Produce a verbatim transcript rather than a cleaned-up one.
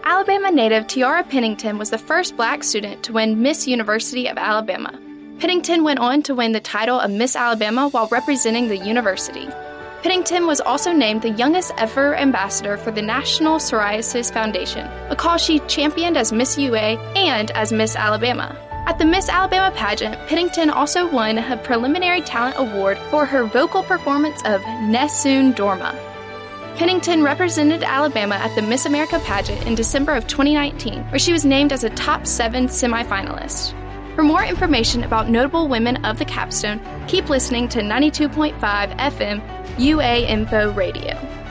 Alabama native Tiara Pennington was the first black student to win Miss University of Alabama. Pennington went on to win the title of Miss Alabama while representing the university. Pennington was also named the youngest ever ambassador for the National Psoriasis Foundation, a cause she championed as Miss U A and as Miss Alabama. At the Miss Alabama pageant, Pennington also won a preliminary talent award for her vocal performance of Nessun Dorma. Pennington represented Alabama at the Miss America pageant in December of twenty nineteen, where she was named as a top seven semifinalist. For more information about notable women of the capstone, keep listening to ninety-two point five F M U A Info Radio.